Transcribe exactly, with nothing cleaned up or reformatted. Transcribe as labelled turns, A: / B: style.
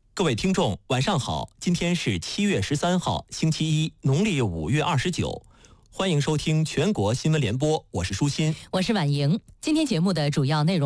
A: 各位听众，晚上好！今天是七月十三号，星期一，农历五月二十九。欢迎收听全国新闻联播，我是舒心，
B: 我是婉莹。今天节目的主要内容。